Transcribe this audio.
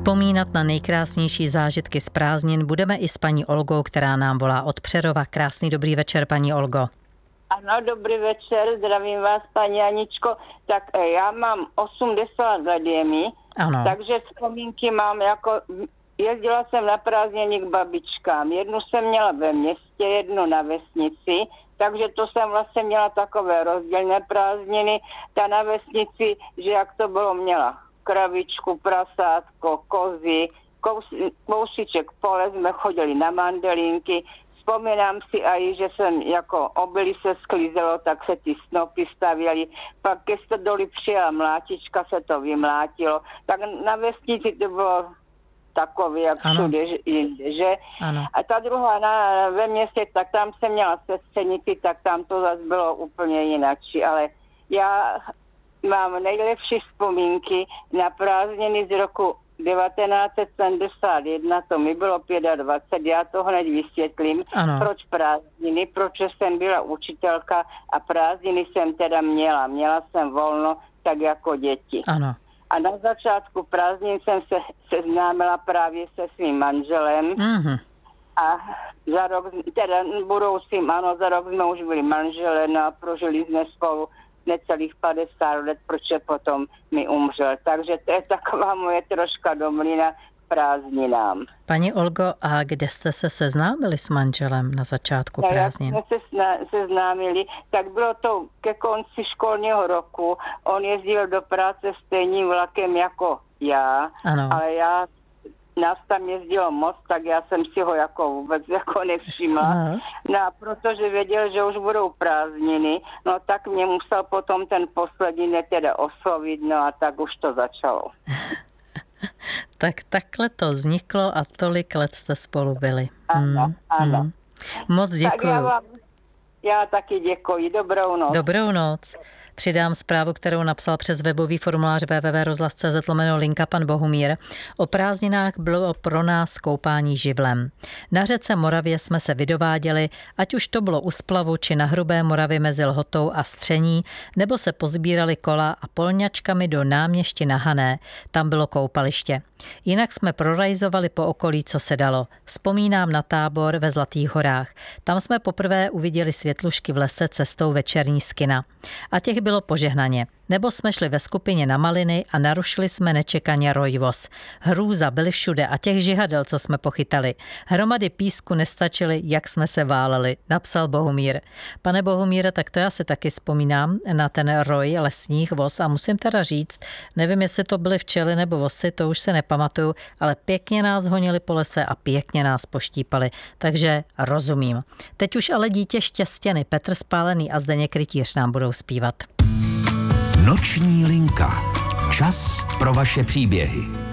Vzpomínat na nejkrásnější zážitky z prázdnin budeme i s paní Olgou, která nám volá od Přerova. Krásný dobrý večer, paní Olgo. Ano, dobrý večer, zdravím vás, paní Aničko. Tak já mám 80 let je mi, Ano. Takže vzpomínky mám jako... Jezdila jsem na prázdniny k babičkám. Jednu jsem měla ve městě, jednu na vesnici, takže to jsem vlastně měla takové rozdílné prázdniny. Ta na vesnici, že jak to bylo, měla kravičku, prasátko, kozy, kousíček pole, jsme chodili na mandelinky. Vzpomínám si aj, že jsem jako obilí se sklízelo, tak se ty snopy stavěly. Pak keď se doli přijela mlátička, se to vymlátilo. Tak na vesnici to bylo takový, jak všude jinde, že? Ano. A ta druhá ve městě, tak tam jsem měla sestřenici, tak tam to zase bylo úplně jinak. Ale já mám nejlepší vzpomínky na prázdniny z roku 1971, to mi bylo 25, já to hned vysvětlím, Ano. Proč prázdniny, proč jsem byla učitelka a prázdniny jsem teda měla jsem volno, tak jako děti. Ano. A na začátku prázdnin jsem se seznámila právě se svým manželem. Mhm. A za rok, teda budoucím, ano, za rok jsme už byli manželé, no a prožili jsme spolu necelých 50 let, protože potom mi umřel. Takže to je taková moje troška domlina k prázdninám. Paní Olgo, a kde jste se seznámili s manželem na začátku prázdnin? Jak jsme se seznámili, tak bylo to ke konci školního roku. On jezdil do práce stejným vlakem jako já, Ano. ale nás tam jezdilo moc, tak já jsem si ho jako vůbec jako nevšimla. Aha. No a protože věděl, že už budou prázdniny, no tak mě musel potom ten poslední teda oslovit, no a tak už to začalo. Tak takhle to vzniklo a tolik let jste spolu byli. Ano, ano. Moc Tak děkuju. já taky děkuji. Dobrou noc. Dobrou noc. Přidám zprávu, kterou napsal přes webový formulář www.rozhlas.cz/linka pan Bohumír. O prázdninách bylo pro nás koupání živlem. Na řece Moravě jsme se vydováděli, ať už to bylo u splavu či na Hrubé Moravě mezi Lhotou a Stření, nebo se pozbírali kola a polňačkami do Náměšti na Hané. Tam bylo koupaliště. Jinak jsme prorajzovali po okolí, co se dalo. Vzpomínám na tábor ve Zlatých horách. Tam jsme poprvé uviděli světlušky v lese cestou večerní z kina. A těch bylo požehnaně. Nebo jsme šli ve skupině na maliny a narušili jsme nečekaně rojvoz. Hrůza byly všude a těch žihadel, co jsme pochytali. Hromady písku nestačily, jak jsme se váleli, napsal Bohumír. Pane Bohumíre, tak to já si taky vzpomínám na ten roj lesních voz a musím teda říct, nevím, jestli to byly včely nebo vosy, to už se nepamatuju, ale pěkně nás honili po lese a pěkně nás poštípali, takže rozumím. Teď už ale dítě Štěstěny, Petr Spálený a Zdeněk Rytíř nám budou zpívat. Noční linka. Čas pro vaše příběhy.